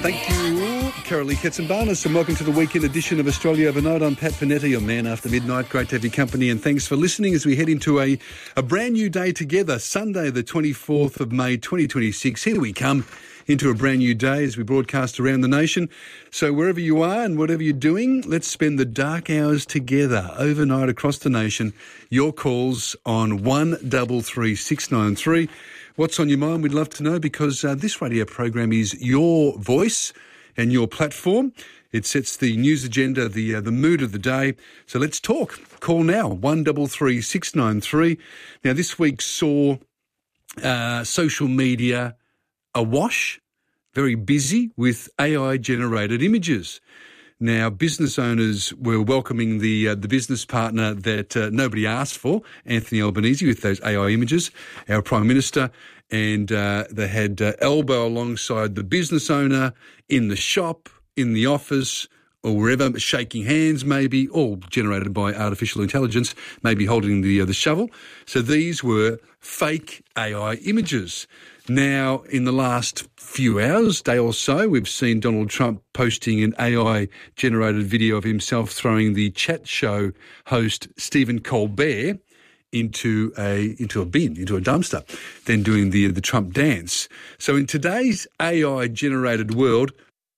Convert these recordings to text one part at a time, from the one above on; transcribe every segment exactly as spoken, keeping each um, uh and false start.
Thank you, Carolee Katsimbanis, and welcome to the weekend edition of Australia Overnight. I'm Pat Panetti, your man after midnight. Great to have your company, and thanks for listening as we head into a, a brand new day together, Sunday the twenty-fourth of May twenty twenty-six. Here we come into a brand new day as we broadcast around the nation. So wherever you are and whatever you're doing, let's spend the dark hours together overnight across the nation. Your calls on one double three six nine three. What's on your mind? We'd love to know, because uh, this radio program is your voice and your platform. It sets the news agenda, the uh, the mood of the day. So let's talk. Call now, one double three six nine three. Now, this week saw uh, social media awash, very busy with A I-generated images. Now, business owners were welcoming the uh, the business partner that uh, nobody asked for, Anthony Albanese, with those A I images, our Prime Minister, and uh, they had uh, elbow alongside the business owner in the shop, in the office, or wherever, shaking hands maybe, all generated by artificial intelligence, maybe holding the uh, the shovel. So these were fake A I images. Now, in the last few hours, day or so, we've seen Donald Trump posting an A I-generated video of himself throwing the chat show host Stephen Colbert into a into a bin, into a dumpster, then doing the the Trump dance. So in today's A I-generated world,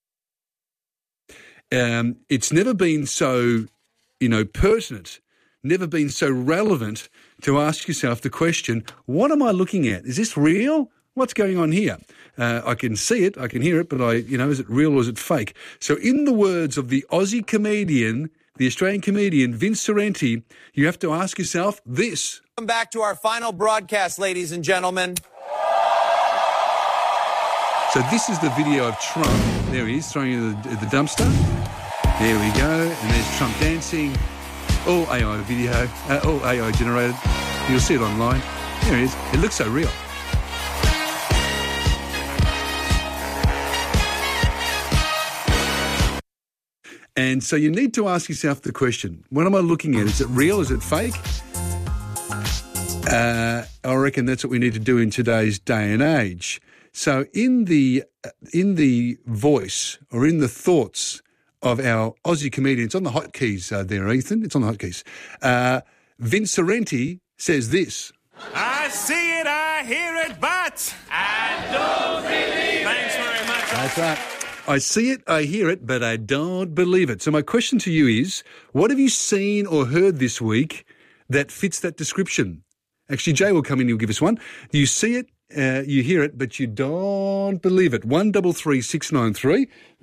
um, it's never been so, you know, pertinent, never been so relevant to ask yourself the question, what am I looking at? Is this real? What's going on here? Uh, I can see it, I can hear it, but I, you know, is it real or is it fake? So in the words of the Aussie comedian, the Australian comedian, Vince Sorrenti, you have to ask yourself this. Welcome back to our final broadcast, ladies and gentlemen. So this is the video of Trump. There he is, throwing in the, the dumpster. There we go. And there's Trump dancing. All A I video, uh, all A I generated. You'll see it online. There it is. It looks so real. And so you need to ask yourself the question, what am I looking at? Is it real? Is it fake? Uh, I reckon that's what we need to do in today's day and age. So in the in the voice or in the thoughts of our Aussie comedians, on the hotkeys uh, there, Ethan, it's on the hotkeys, uh, Vince Sorrenti says this. I see it, I hear it, but I don't believe it. Thanks very much. That's right. I see it, I hear it, but I don't believe it. So my question to you is, what have you seen or heard this week that fits that description? Actually, Jay will come in, he'll give us one. You see it, uh, you hear it, but you don't believe it. One double three six nine three.